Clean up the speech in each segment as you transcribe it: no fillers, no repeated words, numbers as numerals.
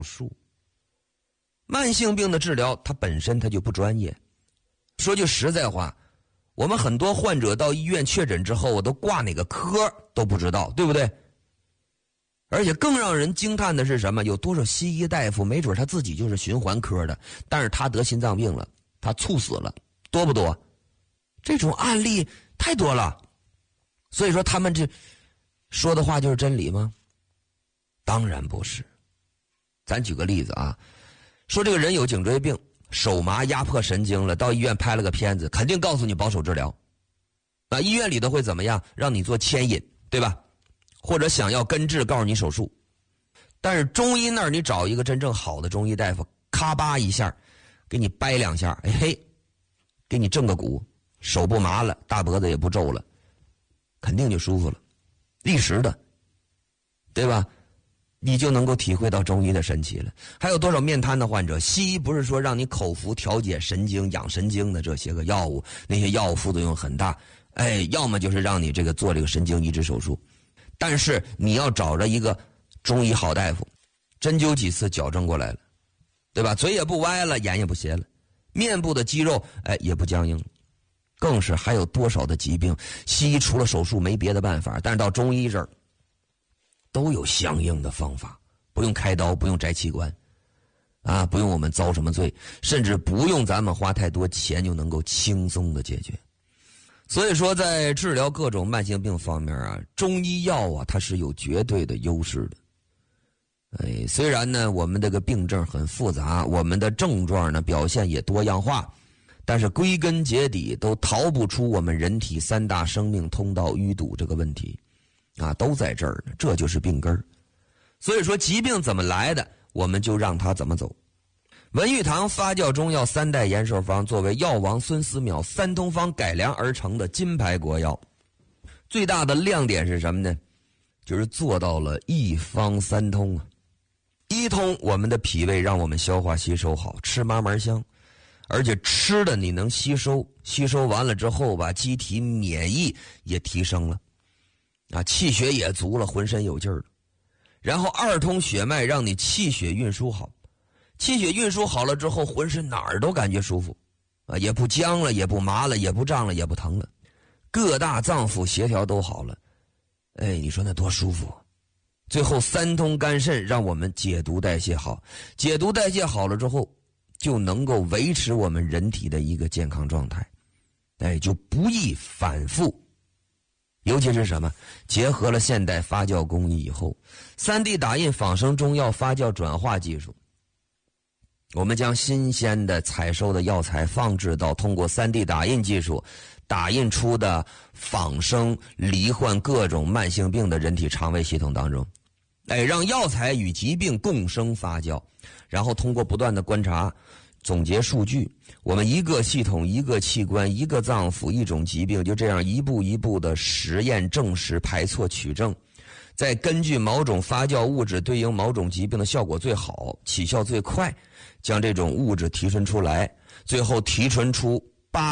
术。慢性病的治疗它本身它就不专业。说句实在话，我们很多患者到医院确诊之后，我都挂哪个科都不知道，对不对？而且更让人惊叹的是什么？有多少西医大夫没准他自己就是循环科的，但是他得心脏病了，他猝死了，多不多？这种案例太多了。所以说他们这说的话就是真理吗？当然不是。咱举个例子啊，说这个人有颈椎病，手麻压迫神经了，到医院拍了个片子，肯定告诉你保守治疗。医院里头会怎么样？让你做牵引，对吧？或者想要根治，告诉你手术。但是中医那儿你找一个真正好的中医大夫，咔吧一下给你掰两下，嘿，给你正个骨，手不麻了，大脖子也不皱了，肯定就舒服了，立时的，对吧？你就能够体会到中医的神奇了。还有多少面瘫的患者，西医不是说让你口服调节神经养神经的这些个药物，那些药物副作用很大，要么就是让你这个做这个神经移植手术。但是你要找着一个中医好大夫，针灸几次矫正过来了，对吧？嘴也不歪了，眼也不斜了，面部的肌肉也不僵硬了。更是还有多少的疾病，西医除了手术没别的办法，但是到中医这儿都有相应的方法，不用开刀，不用摘器官啊，不用我们遭什么罪，甚至不用咱们花太多钱就能够轻松的解决。所以说在治疗各种慢性病方面啊，中医药啊它是有绝对的优势的。虽然呢我们这个病症很复杂，我们的症状呢表现也多样化，但是归根结底都逃不出我们人体三大生命通道淤堵这个问题啊，都在这儿呢，这就是病根儿。所以说疾病怎么来的，我们就让它怎么走。文玉堂发酵中药三代延寿方作为药王孙思邈三通方改良而成的金牌国药，最大的亮点是什么呢？就是做到了一方三通啊。一通，我们的脾胃让我们消化吸收好，吃嘛嘛香，而且吃的你能吸收，吸收完了之后吧，机体免疫也提升了啊，气血也足了，浑身有劲儿了。然后二通血脉，让你气血运输好，气血运输好了之后，浑身哪儿都感觉舒服啊，也不僵了，也不麻了，也不胀了，也不疼了，各大脏腑协调都好了。你说那多舒服。最后三通肝肾，让我们解毒代谢好，解毒代谢好了之后，就能够维持我们人体的一个健康状态，就不易反复。尤其是什么？结合了现代发酵工艺以后，3D 打印仿生中药发酵转化技术，我们将新鲜的采收的药材放置到通过 3D 打印技术打印出的仿生罹患各种慢性病的人体肠胃系统当中，让药材与疾病共生发酵，然后通过不断的观察总结数据，我们一个系统一个器官一个脏腑一种疾病，就这样一步一步的实验证实排错取证，再根据某种发酵物质对应某种疾病的效果最好，起效最快，将这种物质提纯出来，最后提纯出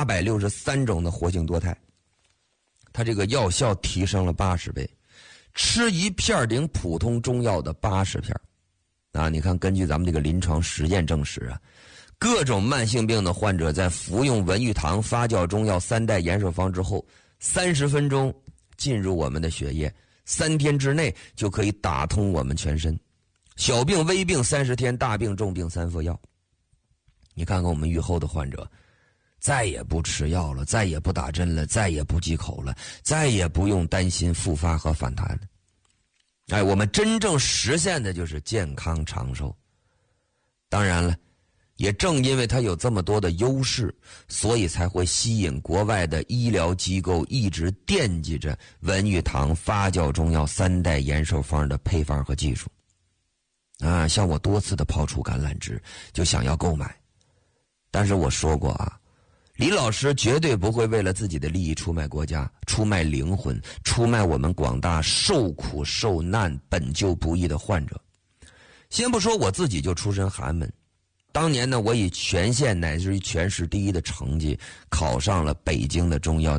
863种的活性多肽，它这个药效提升了80倍，吃一片顶普通中药的80片啊！你看，根据咱们这个临床实验证实啊，各种慢性病的患者在服用文玉堂发酵中药3代延寿方之后，30分钟进入我们的血液，3天之内就可以打通我们全身，小病微病30天，大病重病3副药。你看看我们愈后的患者，再也不吃药了，再也不打针了，再也不忌口了，再也不用担心复发和反弹了。我们真正实现的就是健康长寿。当然了，也正因为它有这么多的优势，所以才会吸引国外的医疗机构一直惦记着文玉堂发酵中药3代延寿方的配方和技术啊，向我多次的抛出橄榄枝，就想要购买。但是我说过啊，李老师绝对不会为了自己的利益出卖国家，出卖灵魂，出卖我们广大受苦受难本就不易的患者。先不说我自己就出身寒门，当年呢，我以全县乃至于全市第1的成绩考上了北京的中药